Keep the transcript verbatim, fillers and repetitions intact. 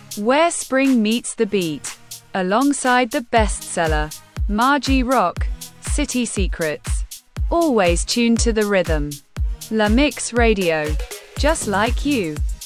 Where spring meets the beat. Alongside the bestseller, Margie Rock, City Secrets. Always tuned to the rhythm. La Mix Radio. Just like you.